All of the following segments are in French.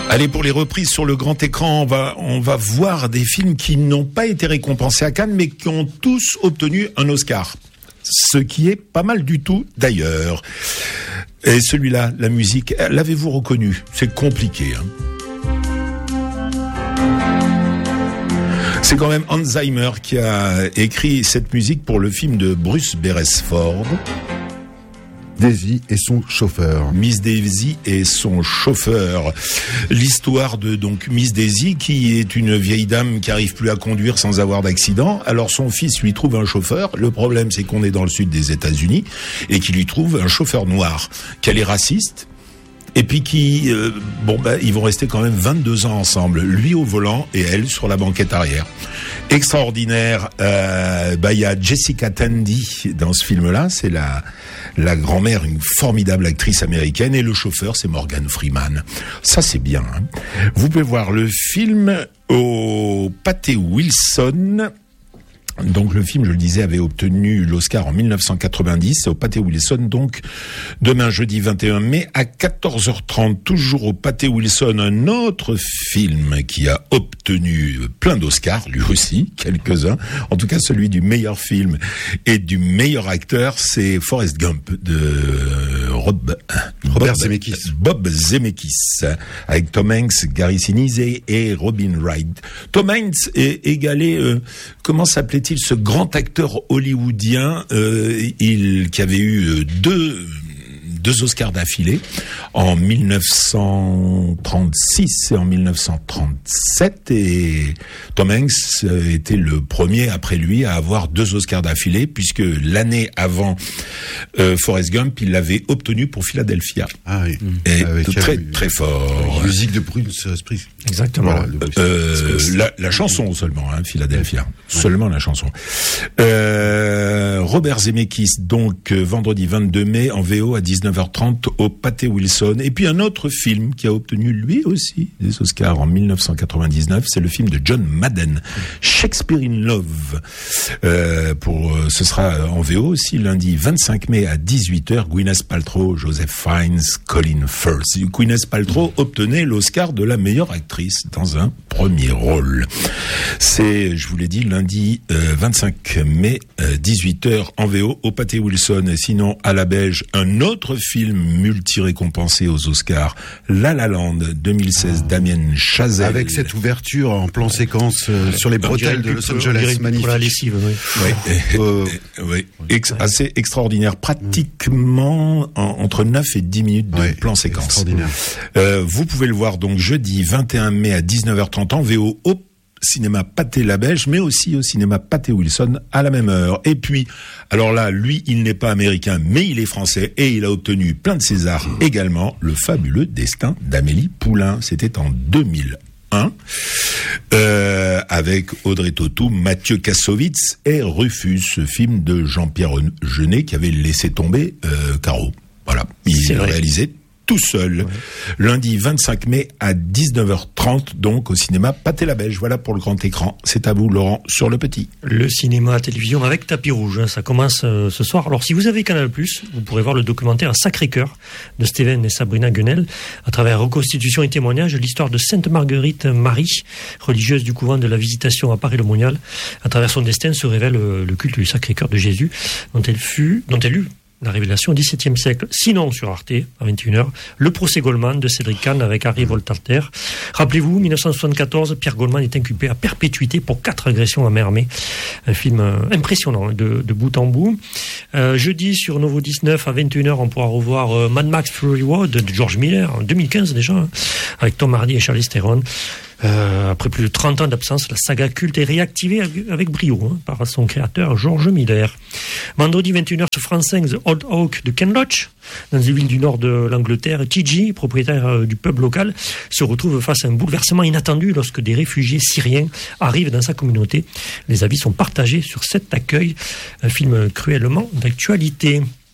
Allez, pour les reprises sur le grand écran, on va voir des films qui n'ont pas été récompensés à Cannes, mais qui ont tous obtenu un Oscar. Ce qui est pas mal du tout, d'ailleurs. Et celui-là, la musique, l'avez-vous reconnu? C'est compliqué, hein. C'est quand même Hans Zimmer qui a écrit cette musique pour le film de Bruce Beresford. Daisy et son chauffeur. Miss Daisy et son chauffeur. L'histoire de donc Miss Daisy, qui est une vieille dame qui arrive plus à conduire sans avoir d'accident. Alors son fils lui trouve un chauffeur. Le problème, c'est qu'on est dans le sud des États-Unis et qu'il lui trouve un chauffeur noir, qu'elle est raciste. Et puis ils vont rester quand même 22 ans ensemble, lui au volant et elle sur la banquette arrière. Extraordinaire. Il y a Jessica Tandy dans ce film-là, c'est la grand-mère, une formidable actrice américaine, et le chauffeur, c'est Morgan Freeman. Ça, c'est bien, hein. Vous pouvez voir le film au Pâté Wilson. Donc le film, je le disais, avait obtenu l'Oscar en 1990 au Pâté Wilson, donc demain jeudi 21 mai à 14h30, toujours au Pâté Wilson, un autre film qui a obtenu plein d'Oscars, lui aussi, quelques-uns, en tout cas celui du meilleur film et du meilleur acteur, c'est Forrest Gump de Bob Zemeckis, avec Tom Hanks, Gary Sinise et Robin Wright. Tom Hanks est égalé, comment s'appelait-il, ce grand acteur hollywoodien qui avait eu deux Oscars d'affilée en 1936 et en 1937, et Tom Hanks était le premier après lui à avoir 2 Oscars d'affilée, puisque l'année avant Forrest Gump, il l'avait obtenu pour Philadelphia. Ah oui. Et très fort. Musique de Bruce Springsteen. Exactement. Voilà, la chanson seulement, hein, Philadelphia. Ouais. Seulement la chanson. Robert Zemeckis, donc vendredi 22 mai en VO à 19h30 au Pâté Wilson. Et puis un autre film qui a obtenu lui aussi des Oscars en 1999, c'est le film de John Madden, Shakespeare in Love. Ce sera en VO aussi lundi 25 mai à 18h. Gwyneth Paltrow, Joseph Fiennes, Colin Firth. Gwyneth Paltrow obtenait l'Oscar de la meilleure actrice dans un premier rôle. C'est, je vous l'ai dit, lundi 25 mai 18h en VO au Pâté Wilson. Et sinon, à la Belge, un autre film multi-récompensé aux Oscars, La La Land 2016, Damien Chazelle. Avec cette ouverture en plan séquence sur les bretelles de Los Angeles, magnifique. Pour la lessive, Oui. Assez extraordinaire, pratiquement entre 9 et 10 minutes de plan séquence. Extraordinaire. Vous pouvez le voir donc jeudi 21 mai à 19h30 en VO au cinéma Pâté La Belge, mais aussi au cinéma Pâté Wilson à la même heure. Et puis, alors là, lui, il n'est pas américain, mais il est français et il a obtenu plein de Césars également. Le fabuleux destin d'Amélie Poulain. C'était en 2001, avec Audrey Tautou, Mathieu Kassovitz et Rufus, ce film de Jean-Pierre Jeunet qui avait laissé tomber Caro. Voilà, il l'a réalisé tout seul. Ouais. Lundi 25 mai à 19h30, donc au cinéma Pâté La Belge. Voilà pour le grand écran. C'est à vous, Laurent, sur le petit. Le cinéma à télévision avec tapis rouge, ça commence ce soir. Alors si vous avez Canal+, vous pourrez voir le documentaire Sacré-Cœur de Steven et Sabrina Guenel, à travers reconstitution et témoignage, l'histoire de Sainte Marguerite Marie, religieuse du couvent de la Visitation à Paris-le-Monial. À travers son destin se révèle le culte du Sacré-Cœur de Jésus, dont elle eut la révélation au XVIIe siècle. Sinon, sur Arte, à 21h, le procès Goldman de Cédric Kahn avec Harry Voltaire. Rappelez-vous, 1974, Pierre Goldman est inculpé à perpétuité pour 4 agressions à main armée. Un film impressionnant de bout en bout. Jeudi, sur Novo 19, à 21h, on pourra revoir Mad Max Fury Road de George Miller, en 2015 déjà, hein, avec Tom Hardy et Charlize Theron. Après plus de 30 ans d'absence, la saga culte est réactivée avec brio par son créateur George Miller. Vendredi 21h sur France 5, The Old Oak de Ken Loach, dans une ville du nord de l'Angleterre. TG, propriétaire du pub local, se retrouve face à un bouleversement inattendu lorsque des réfugiés syriens arrivent dans sa communauté. Les avis sont partagés sur cet accueil, un film cruellement d'actualité.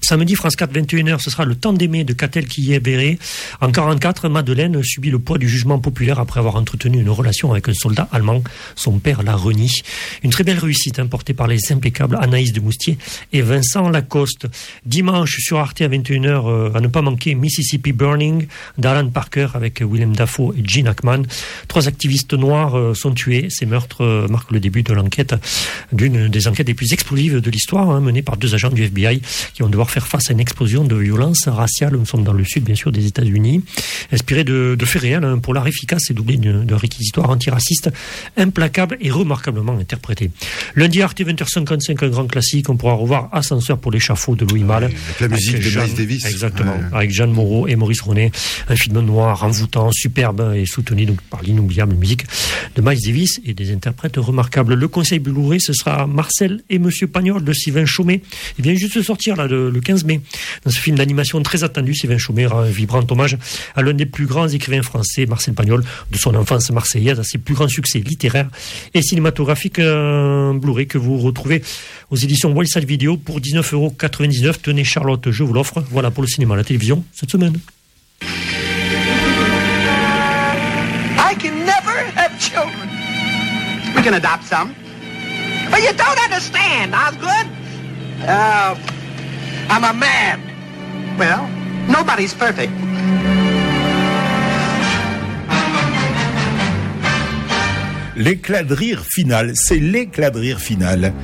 Samedi, France 4, 21h, ce sera Le Temps d'aimer de Catel Quillet-Béré. En 44, Madeleine subit le poids du jugement populaire après avoir entretenu une relation avec un soldat allemand. Son père l'a renie. Une très belle réussite, portée par les impeccables Anaïs de Moustier et Vincent Lacoste. Dimanche, sur Arte à 21h, à ne pas manquer, Mississippi Burning d'Alan Parker avec Willem Dafoe et Gene Hackman. 3 activistes noirs sont tués. Ces meurtres marquent le début de l'enquête, d'une des enquêtes les plus explosives de l'histoire, menée par 2 agents du FBI qui vont devoir faire face à une explosion de violence raciale. Nous sommes dans le sud, bien sûr, des États-Unis. Inspiré de faits réels, un polar efficace et doublé d'un réquisitoire antiraciste implacable et remarquablement interprété. Lundi, Arte 20h55, un grand classique. On pourra revoir Ascenseur pour l'échafaud de Louis Malle. Avec la musique de Miles Davis. Exactement. Avec Jeanne Moreau et Maurice Ronet. Un film noir, envoûtant, superbe et soutenu donc par l'inoubliable musique de Miles Davis et des interprètes remarquables. Le conseil Blu-ray, ce sera Marcel et Monsieur Pagnol de Sylvain Chaumet. Il vient juste de sortir là, le 15 mai. Dans ce film d'animation très attendu, Sylvain Chaumet rend un vibrant hommage à l'un des plus grands écrivains français, Marcel Pagnol, de son enfance marseillaise à ses plus grands succès littéraires et cinématographiques. Un Blu-ray que vous retrouvez aux éditions Wildside Video pour 19,99 €. Tenez Charlotte, je vous l'offre. Voilà pour le cinéma, la télévision cette semaine. I can never have children. We can adopt some. But you don't understand, Osgood. I'm a man. Well, nobody's perfect. L'éclat de rire final, c'est l'éclat de rire final.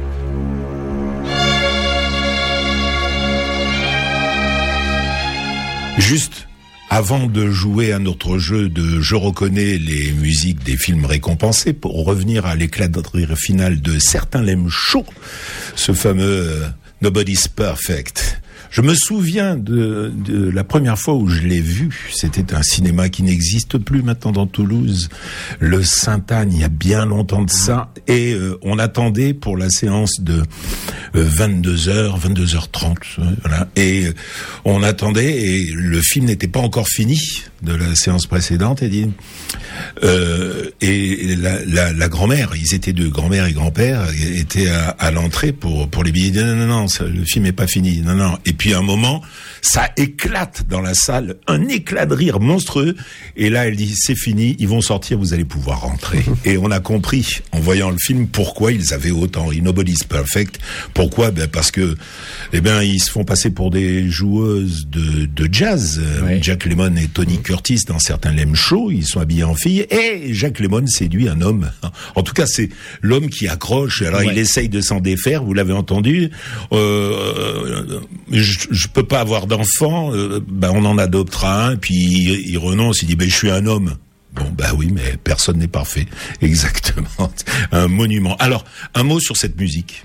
Juste avant de jouer à notre jeu de je reconnais les musiques des films récompensés, pour revenir à l'éclat de rire final de Certains l'aiment chaud, ce fameux Nobody's Perfect. Je me souviens de la première fois où je l'ai vu. C'était un cinéma qui n'existe plus maintenant dans Toulouse, le Sainte-Anne, il y a bien longtemps de ça. Et on attendait pour la séance de 22h, 22h30. Voilà. Et on attendait et le film n'était pas encore fini de la séance précédente. Et la grand-mère, ils étaient 2, grand-mère et grand-père, étaient à l'entrée pour les billets. Non, le film est pas fini. Non. Et puis à un moment, ça éclate dans la salle, un éclat de rire monstrueux. Et là, elle dit, c'est fini, ils vont sortir, vous allez pouvoir rentrer. Et on a compris, en voyant le film, pourquoi ils avaient autant ri. Nobody's Perfect. Pourquoi? Parce que, ils se font passer pour des joueuses de jazz. Oui. Jack Lemmon et Tony Curtis, dans Certains l'aiment chaud, ils sont habillés en fille. Et Jack Lemmon séduit un homme. En tout cas, c'est l'homme qui accroche. Alors, il essaye de s'en défaire, vous l'avez entendu. Je peux pas avoir d'enfant, on en adoptera un, puis il renonce, il dit je suis un homme. Bon, oui, mais personne n'est parfait. Exactement. Un monument. Alors, un mot sur cette musique.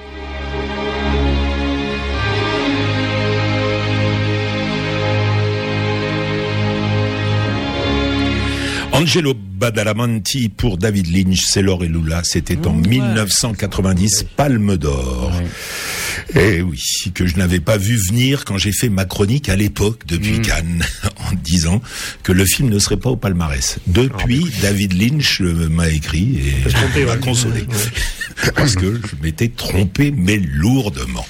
Angelo Badalamenti pour David Lynch, c'est l'or et Lula, c'était en 1990, Palme d'Or. Et oui, que je n'avais pas vu venir quand j'ai fait ma chronique à l'époque, depuis Cannes, en disant que le film ne serait pas au palmarès. Depuis, David Lynch m'a écrit et m'a consolé. Parce que je m'étais trompé, mais lourdement.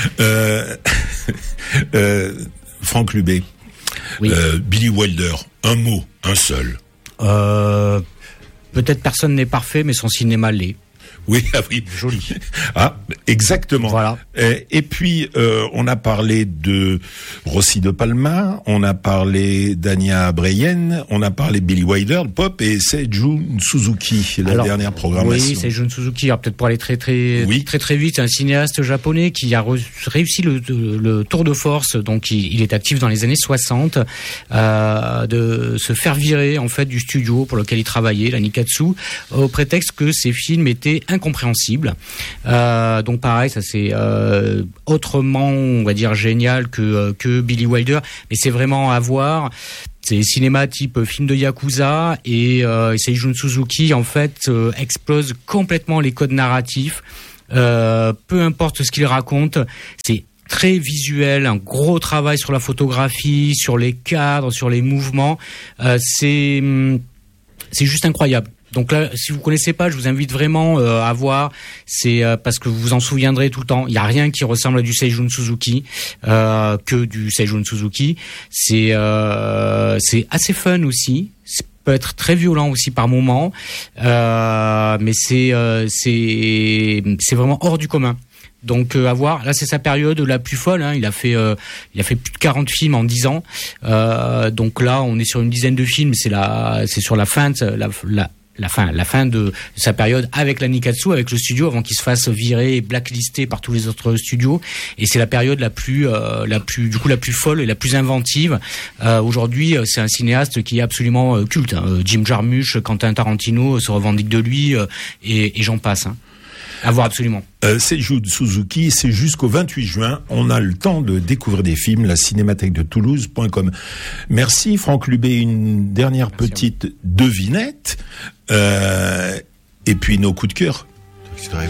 Franck Lubé, Billy Wilder, un mot, un seul. Peut-être personne n'est parfait, mais son cinéma l'est. Oui, Joli. Exactement. Voilà. Et puis, on a parlé de Rossi de Palma, on a parlé d'Anya Breyen, on a parlé de Billy Wilder, pop, et c'est Jun Suzuki, dernière programmation. Oui, c'est Jun Suzuki. Alors, peut-être pour aller très vite, c'est un cinéaste japonais qui a réussi le tour de force. Donc, il est actif dans les années 60, de se faire virer, en fait, du studio pour lequel il travaillait, la Nikatsu, au prétexte que ses films étaient incompréhensible. Donc pareil, ça c'est autrement, on va dire, génial que Billy Wilder, mais c'est vraiment à voir. C'est cinéma type film de Yakuza et Seijun Suzuki en fait explose complètement les codes narratifs. Peu importe ce qu'il raconte, c'est très visuel, un gros travail sur la photographie, sur les cadres, sur les mouvements. C'est juste incroyable. Donc là, si vous connaissez pas, je vous invite vraiment à voir. C'est parce que vous vous en souviendrez tout le temps. Il y a rien qui ressemble à du Seijun Suzuki que du Seijun Suzuki. C'est assez fun aussi. C'est peut être très violent aussi par moments, mais c'est vraiment hors du commun. Donc à voir, là c'est sa période la plus folle, hein. Il a fait plus de 40 films en 10 ans. Donc là on est sur une dizaine de films, c'est sur la fin de sa période avec la Nikkatsu, avec le studio, avant qu'il se fasse virer et blacklisté par tous les autres studios. Et c'est la période la plus folle et la plus inventive. Aujourd'hui, c'est un cinéaste qui est absolument culte, hein. Jim Jarmusch, Quentin Tarantino se revendiquent de lui, et j'en passe, hein. À voir absolument. Seijun Suzuki, c'est jusqu'au 28 juin. On a le temps de découvrir des films, la cinémathèque de Toulouse.com. Merci Franck Lubé. Une dernière petite devinette. Et puis nos coups de cœur. Taxi Driver.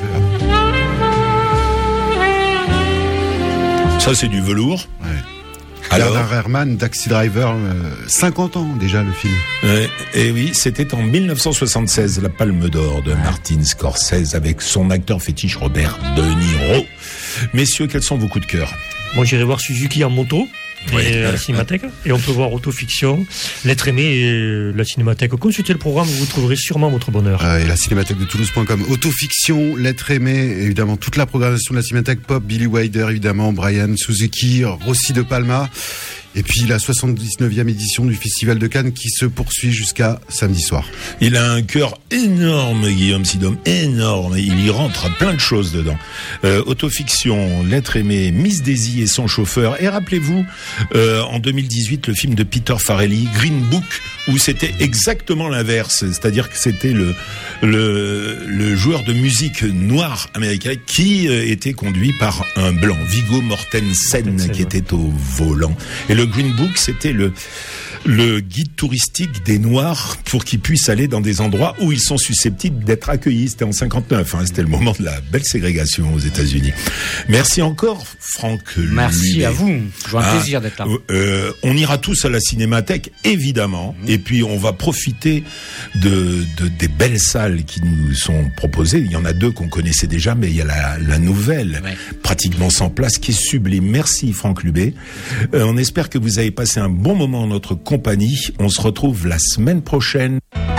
Ça, c'est du velours. Ouais. Bernard Herrmann, Taxi Driver, 50 ans déjà le film. Et oui, c'était en 1976, la Palme d'Or de Martin Scorsese avec son acteur fétiche Robert De Niro. Messieurs, quels sont vos coups de cœur? Moi, j'irai voir Suzuki en moto. Et à la cinémathèque, et on peut voir Autofiction, L'être aimé et la cinémathèque. Consultez le programme, vous trouverez sûrement votre bonheur. Et la cinémathèque de Toulouse.com, Autofiction, L'être aimé, évidemment toute la programmation de la cinémathèque pop, Billy Wilder évidemment, Brian Suzuki, Rossi de Palma, et puis la 79e édition du Festival de Cannes qui se poursuit jusqu'à samedi soir. Il a un cœur énorme, Guillaume Sidom, énorme. Il y rentre plein de choses dedans. Autofiction, L'être aimé, Miss Daisy et son chauffeur. Et rappelez-vous, en 2018, le film de Peter Farrelly, Green Book, où c'était exactement l'inverse. C'est-à-dire que c'était le joueur de musique noir américain qui était conduit par un blanc, Viggo Mortensen, qui était au volant. Et le Green Book, c'était le guide touristique des Noirs pour qu'ils puissent aller dans des endroits où ils sont susceptibles d'être accueillis. C'était en 59, hein, c'était le moment de la belle ségrégation aux États-Unis. Merci encore, Franck. Merci Lubé. À vous. J'ai un plaisir d'être là. On ira tous à la cinémathèque, évidemment, et puis on va profiter des belles salles qui nous sont proposées. Il y en a deux qu'on connaissait déjà, mais il y a la nouvelle, pratiquement sans place, qui est sublime. Merci, Franck Lubé. On espère que vous avez passé un bon moment en notre compagnie. On se retrouve la semaine prochaine.